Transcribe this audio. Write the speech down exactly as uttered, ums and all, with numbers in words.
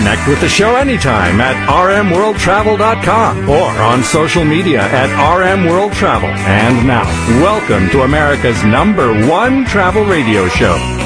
Connect with the show anytime at r m world travel dot com or on social media at R M World Travel. And now, welcome to America's number one travel radio show,